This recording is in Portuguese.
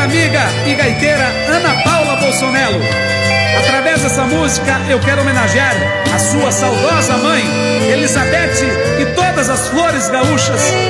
querida amiga e gaiteira Ana Paula Bolsonaro. Através dessa música eu quero homenagear a sua saudosa mãe, Elizabeth, e todas as flores gaúchas